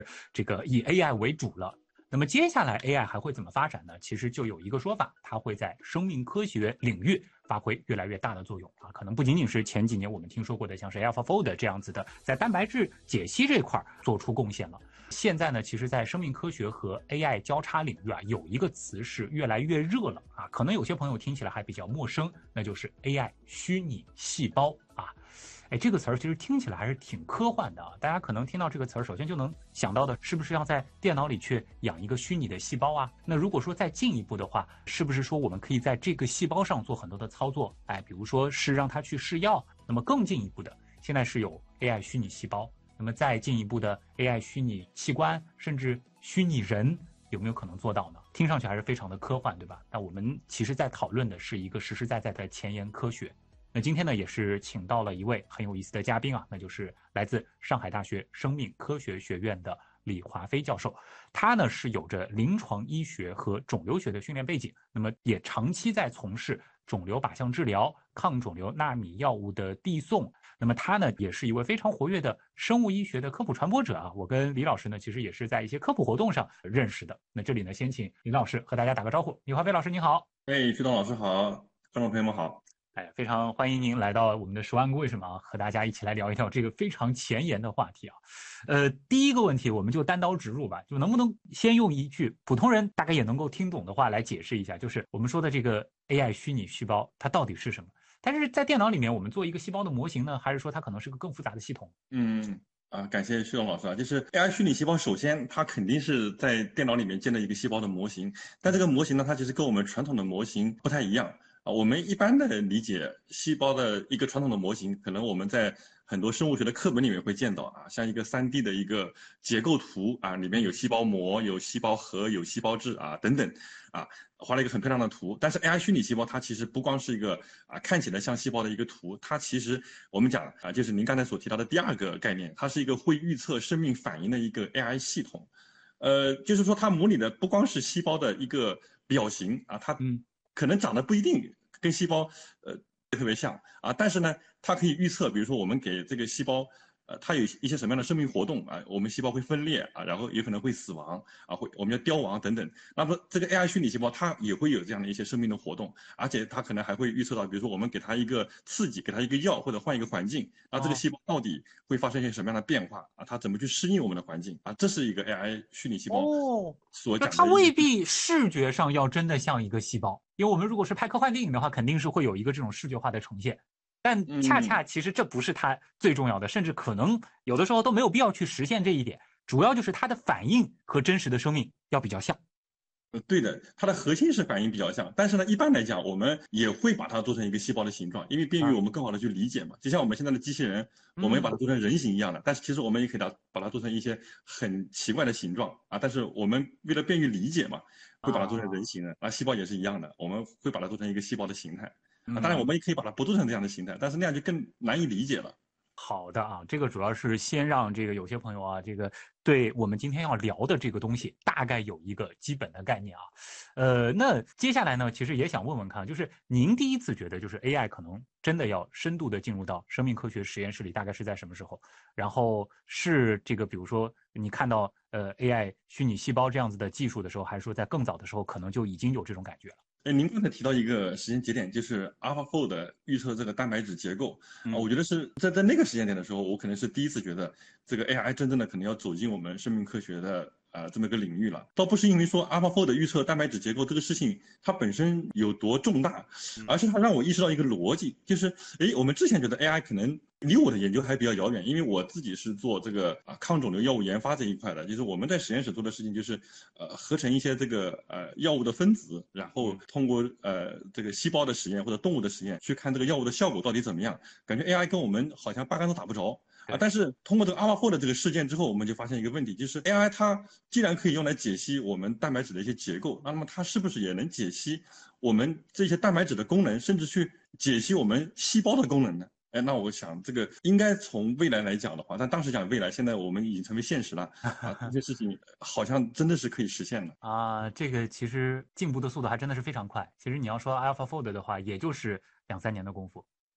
这个以 AI 为主了。那么接下来 AI 还会怎么发展呢？其实就有一个说法，它会在生命科学领域发挥越来越大的作用啊，可能不仅仅是前几年我们听说过的像是 AlphaFold 这样子的，在蛋白质解析这块做出贡献了。现在呢，其实，在生命科学和 AI 交叉领域啊，有一个词是越来越热了啊，可能有些朋友听起来还比较陌生，那就是 AI 虚拟细胞啊。哎，这个词儿其实听起来还是挺科幻的啊！大家可能听到这个词儿，首先就能想到的是不是要在电脑里去养一个虚拟的细胞啊？那如果说再进一步的话，是不是说我们可以在这个细胞上做很多的操作？哎，比如说是让它去试药，那么更进一步的，现在是有 AI 虚拟细胞，那么再进一步的 AI 虚拟器官，甚至虚拟人，有没有可能做到呢？听上去还是非常的科幻，对吧？那我们其实在讨论的是一个实实在在的前沿科学。那今天呢，也是请到了一位很有意思的嘉宾啊，那就是来自上海大学生命科学学院的李华飞教授。他呢是有着临床医学和肿瘤学的训练背景，那么也长期在从事肿瘤靶向治疗、抗肿瘤纳米药物的递送。那么他呢也是一位非常活跃的生物医学的科普传播者啊。我跟李老师呢其实也是在一些科普活动上认识的。那这里呢，先请李老师和大家打个招呼。李华飞老师，你好。 哎，徐东老师好，观众朋友们好。 哎，非常欢迎您来到我们的10万个为什么啊，和大家一起来聊一聊这个非常前沿的话题啊。第一个问题我们就单刀直入吧，就能不能先用一句普通人大概也能够听懂的话来解释一下，就是我们说的这个 AI 虚拟细胞它到底是什么？但是在电脑里面我们做一个细胞的模型呢，还是说它可能是个更复杂的系统？ 感谢徐东老师啊。就是 AI 虚拟细胞，首先它肯定是在电脑里面建了一个细胞的模型，但这个模型呢，它其实跟我们传统的模型不太一样啊。我们一般的理解细胞的一个传统的模型，可能我们在很多生物学的课本里面会见到啊，像一个3D 的一个结构图啊，里面有细胞膜、有细胞核、有细胞质啊等等啊，画了一个很漂亮的图。但是 AI 虚拟细胞它其实不光是一个看起来像细胞的一个图，它其实我们讲啊，就是您刚才所提到的第二个概念，它是一个会预测生命反应的一个 AI 系统。就是说它模拟的不光是细胞的一个表型啊，它可能长得不一定跟细胞特别像啊，但是呢，它可以预测，比如说我们给这个细胞，它有一些什么样的生命活动啊，我们细胞会分裂啊，然后有可能会死亡啊，我们要凋亡等等。那么这个 AI 虚拟细胞它也会有这样的一些生命的活动，而且它可能还会预测到，比如说我们给它一个刺激，给它一个药或者换一个环境，那这个细胞到底会发生一些什么样的变化啊？它怎么去适应我们的环境啊？这是一个 AI 虚拟细胞哦， 所那它讲的一个。 未必视觉上要真的像一个细胞，因为我们如果是拍科幻电影的话，肯定是会有一个这种视觉化的呈现。但恰恰其实这不是它最重要的，甚至可能有的时候都没有必要去实现这一点。主要就是它的反应和真实的生命要比较像。 对的，它的核心是反应比较像，但是呢，一般来讲，我们也会把它做成一个细胞的形状，因为便于啊， 我们更好的去理解嘛。就像我们现在的机器人，我们也把嗯， 它做成人形一样的，但是其实我们也可以把它做成一些很奇怪的形状啊。但是我们为了便于理解嘛，会把它做成人啊， 形的。啊，细胞也是一样的，我们会把它做成一个细胞的形态啊。当然，我嗯。 们也可以把它不做成这样的形态，但是那样就更难以理解了。 好的啊，这个主要是先让这个有些朋友啊，这个对我们今天要聊的这个东西大概有一个基本的概念啊。那接下来呢，其实也想问问看，就是您第一次觉得就是 AI 可能真的要深度的进入到生命科学实验室里，大概是在什么时候？然后是这个，比如说你看到AI 虚拟细胞这样子的技术的时候，还是说在更早的时候可能就已经有这种感觉了？ 您刚才提到一个时间节点，就是 AlphaFold 预测这个蛋白质结构啊， 嗯。 我觉得是在那个时间点的时候，我可能是第一次觉得这个 AI 真正的可能要走进我们生命科学的这么一个领域了。倒不是因为说 AlphaFold 预测蛋白质结构这个事情它本身有多重大，而是它让我意识到一个逻辑，就是我们之前觉得 AI 可能离我的研究还比较遥远，因为我自己是做这个抗肿瘤药物研发这一块的，就是我们在实验室做的事情就是合成一些这个药物的分子，然后通过这个细胞的实验或者动物的实验去看这个药物的效果到底怎么样。感觉 AI 跟我们好像八竿子打不着啊。 对。 但是通过这个 AlphaFold 这个事件之后，我们就发现一个问题，就是 AI 它既然可以用来解析我们蛋白质的一些结构，那么它是不是也能解析我们这些蛋白质的功能，甚至去解析我们细胞的功能呢？那我想这个应该从未来来讲的话，但当时讲未来，现在我们已经成为现实了啊，这些事情好像真的是可以实现的。 啊，这个其实进步的速度还真的是非常快。其实你要说 AlphaFold 的话，也就是2、3年的功夫。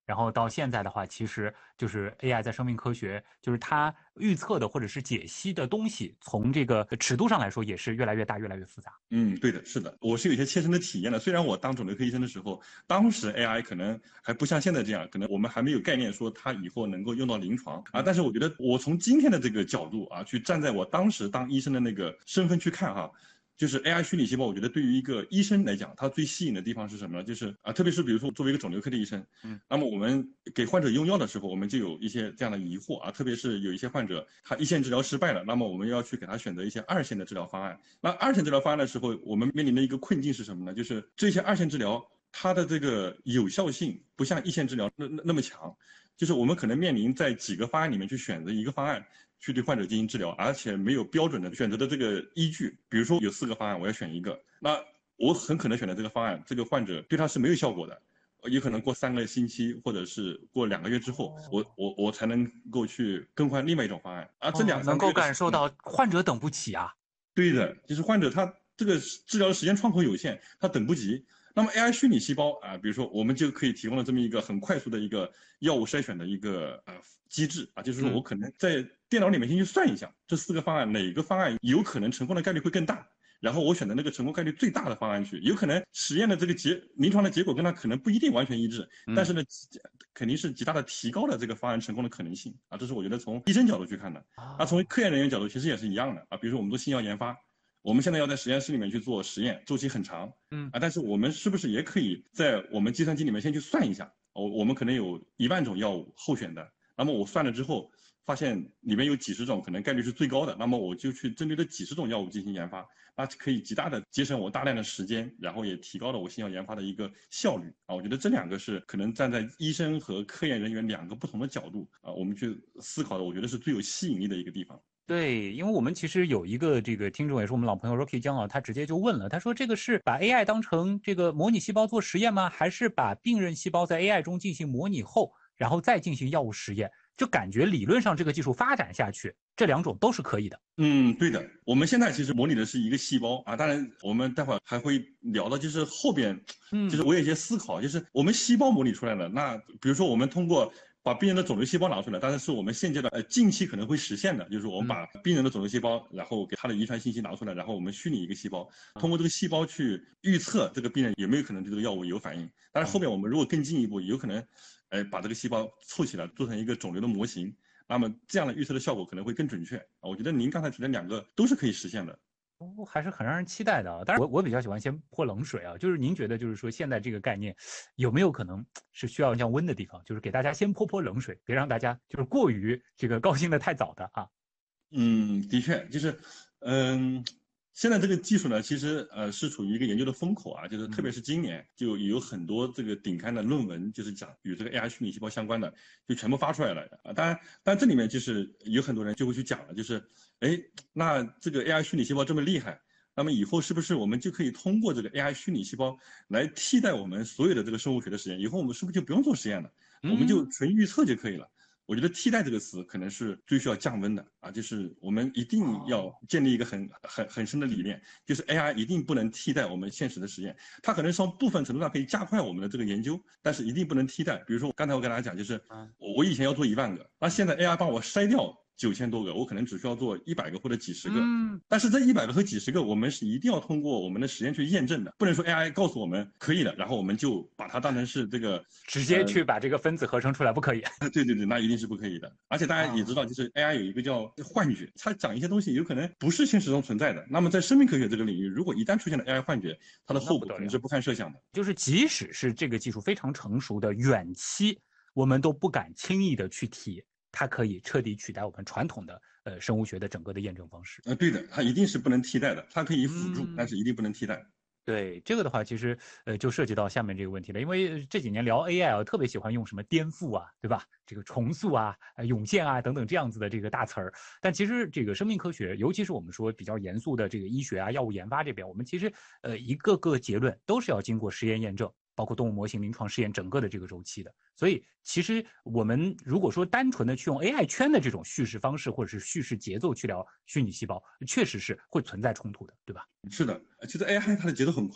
然后到现在的话，其实就是 AI 在生命科学，就是它预测的或者是解析的东西，从这个尺度上来说，也是越来越大、越来越复杂。 对的，是的，我是有一些切身的体验的。虽然我当肿瘤科医生的时候，当时 AI 可能还不像现在这样，可能我们还没有概念说它以后能够用到临床啊。但是我觉得，我从今天的这个角度啊，去站在我当时当医生的那个身份去看哈。就是 AI 虚拟细胞，我觉得对于一个医生来讲，它最吸引的地方是什么呢？就是特别是比如说作为一个肿瘤科的医生，那么我们给患者用药的时候，我们就有一些这样的疑惑啊，特别是有一些患者他一线治疗失败了，那么我们要去给他选择一些二线的治疗方案。那二线治疗方案的时候，我们面临的一个困境是什么呢？就是这些二线治疗它的这个有效性不像一线治疗那么强，就是我们可能面临在几个方案里面去选择一个方案。去对患者进行治疗，而且没有标准的选择的这个依据。比如说有4个方案，我要选一个，那我很可能选择这个方案，这个患者对他是没有效果的，也可能过3个星期或者是过2个月之后，我才能够去更换另外一种方案。这2、3个月能够感受到患者等不起啊。 对的，就是患者他这个治疗的时间窗口有限，他等不及。那么 AI 虚拟细胞啊，比如说我们就可以提供了这么一个很快速的一个药物筛选的一个机制啊，就是说我可能在电脑里面先去算一下这4个方案哪个方案有可能成功的概率会更大，然后我选择那个成功概率最大的方案去，有可能实验的这个临床的结果跟它可能不一定完全一致，但是呢，肯定是极大的提高了这个方案成功的可能性啊，这是我觉得从医生角度去看的。从科研人员角度其实也是一样的啊，比如说我们做新药研发。我们现在要在实验室里面去做实验，周期很长，但是我们是不是也可以在我们计算机里面先去算一下？我们可能有1万种药物候选的，那么我算了之后，发现里面有几十种可能概率是最高的，那么我就去针对这几十种药物进行研发，那可以极大的节省我大量的时间，然后也提高了我新药研发的一个效率啊。我觉得这2个是可能站在医生和科研人员2个不同的角度啊，我们去思考的，我觉得是最有吸引力的一个地方。 对，因为我们其实有一个这个听众也是我们老朋友 Rocky 江啊，他直接就问了，他说这个是把 AI 当成这个模拟细胞做实验吗？还是把病人细胞在 AI 中进行模拟后，然后再进行药物实验？就感觉理论上这个技术发展下去，这2种都是可以的。 对的。我们现在其实模拟的是一个细胞啊，当然我们待会儿还会聊到，就是后边，就是我有一些思考，就是我们细胞模拟出来了，那比如说我们通过把病人的肿瘤细胞拿出来，当然是我们现阶段近期可能会实现的，就是我们把病人的肿瘤细胞，然后给他的遗传信息拿出来，然后我们虚拟一个细胞，通过这个细胞去预测这个病人有没有可能对这个药物有反应。当然后面我们如果更进一步，有可能，把这个细胞凑起来做成一个肿瘤的模型，那么这样的预测的效果可能会更准确啊。我觉得您刚才提的2个都是可以实现的。 还是很让人期待的啊！当然我比较喜欢先泼冷水啊，就是您觉得就是说现在这个概念有没有可能是需要降温的地方？就是给大家先泼冷水，别让大家就是过于这个高兴的太早的啊。 的确，就是，现在这个技术呢，其实是处于一个研究的风口啊，就是特别是今年就有很多这个顶刊的论文，就是讲与这个 AI 虚拟细胞相关的，就全部发出来了啊。当然，但这里面就是有很多人就会去讲了，就是，那这个 AI 虚拟细胞这么厉害，那么以后是不是我们就可以通过这个 AI 虚拟细胞来替代我们所有的这个生物学的实验？以后我们是不是就不用做实验了？我们就纯预测就可以了？我觉得替代这个词可能是最需要降温的啊，就是我们一定要建立一个很深的理念，就是 AI 一定不能替代我们现实的实验，它可能从部分程度上可以加快我们的这个研究，但是一定不能替代。比如说刚才我跟大家讲，就是我以前要做1万个，那现在 AI 帮我筛掉9000多个，我可能只需要做100个或者几十个。但是这100个和几十个，我们是一定要通过我们的实验去验证的，不能说 AI 告诉我们可以了，然后我们就把它当成是这个直接去把这个分子合成出来，不可以。 对，那一定是不可以的。而且大家也知道，就是 AI 有一个叫幻觉，它讲一些东西有可能不是现实中存在的。那么在生命科学这个领域，如果一旦出现了 AI 幻觉，它的后果可能是不堪设想的。 就是即使是这个技术非常成熟的远期，我们都不敢轻易的去提。它可以彻底取代我们传统的生物学的整个的验证方式。 对的，它一定是不能替代的，它可以辅助，但是一定不能替代。 对这个的话，其实就涉及到下面这个问题了，因为这几年聊 AI 啊，特别喜欢用什么颠覆啊，对吧？这个重塑啊、涌现啊等等这样子的这个大词儿。但其实这个生命科学，尤其是我们说比较严肃的这个医学啊、药物研发这边，我们其实一个个结论都是要经过实验验证。包括动物模型、临床试验整个的这个周期的，所以其实我们如果说单纯的去用 AI 圈的这种叙事方式或者是叙事节奏去聊虚拟细胞，确实是会存在冲突的，对吧？ 是的，其实 AI 它的节奏很快，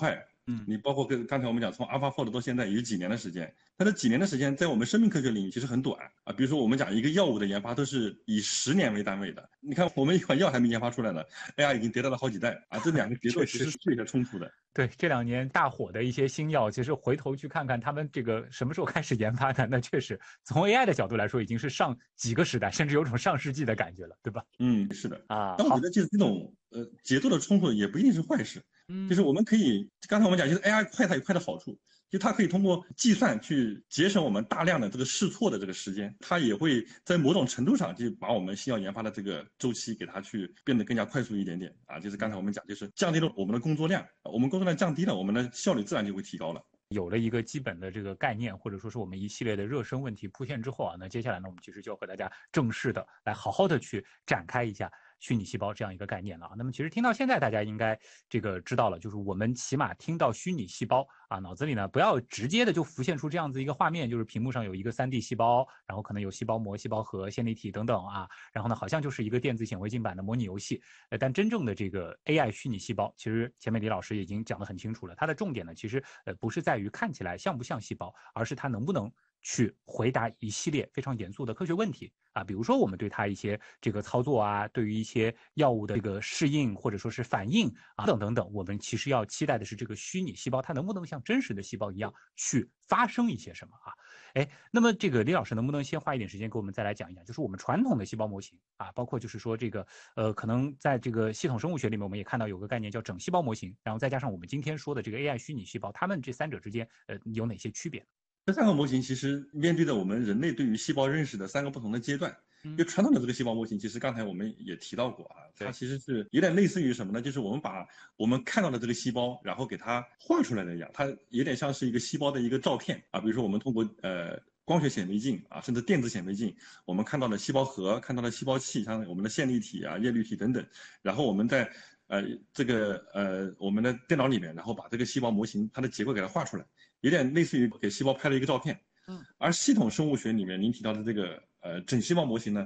你包括跟刚才我们讲，从 AlphaFold 到现在也就几年的时间，但这几年的时间在我们生命科学领域其实很短啊。比如说我们讲一个药物的研发都是以10年为单位的，你看我们一款药还没研发出来呢，AI 已经迭代了好几代啊，这两个迭代其实是有些冲突的。 对，这2年大火的一些新药，其实回头去看看他们这个什么时候开始研发的，那确实从 AI 的角度来说，已经是上几个时代，甚至有种上世纪的感觉了，对吧？ 是的啊。 但我觉得就是这种节奏的冲突也不一定是坏事。就是我们可以，刚才我们讲，就是 AI 快，它有快的好处，就它可以通过计算去节省我们大量的这个试错的这个时间，它也会在某种程度上就把我们新药研发的这个周期给它去变得更加快速一点点啊。就是刚才我们讲，就是降低了我们的工作量，我们工作量降低了，我们的效率自然就会提高了。 有了一个基本的这个概念，或者说是我们一系列的热身问题铺现之后啊，那接下来呢，我们其实就要和大家正式的来好好的去展开一下虚拟细胞这样一个概念了啊。那么其实听到现在，大家应该这个知道了，就是我们起码听到虚拟细胞啊，脑子里呢不要直接的就浮现出这样子一个画面，就是屏幕上有一个3D 细胞，然后可能有细胞膜、细胞核、线粒体等等啊，然后呢好像就是一个电子显微镜版的模拟游戏。但真正的这个 AI 虚拟细胞，其实前面李老师已经讲得很清楚了，它的重点呢其实不是在于看起来像不像细胞，而是它能不能去回答一系列非常严肃的科学问题啊，比如说我们对它一些这个操作啊，对于一些药物的这个适应或者说是反应啊等等等，我们其实要期待的是这个虚拟细胞它能不能像真实的细胞一样去发生一些什么啊？那么这个李老师能不能先花一点时间给我们再来讲一讲，就是我们传统的细胞模型啊，包括就是说这个可能在这个系统生物学里面我们也看到有个概念叫整细胞模型，然后再加上我们今天说的这个 AI 虚拟细胞，它们这3者之间有哪些区别？ 这3个模型其实面对着我们人类对于细胞认识的3个不同的阶段。就传统的这个细胞模型，其实刚才我们也提到过啊，它其实是有点类似于什么呢？就是我们把我们看到的这个细胞，然后给它画出来的一样，它有点像是一个细胞的一个照片啊。比如说我们通过光学显微镜啊，甚至电子显微镜，我们看到了细胞核，看到了细胞器，像我们的线粒体啊、叶绿体等等，然后我们在我们的电脑里面，然后把这个细胞模型它的结构给它画出来，有点类似于给细胞拍了一个照片。而系统生物学里面您提到的这个整细胞模型呢，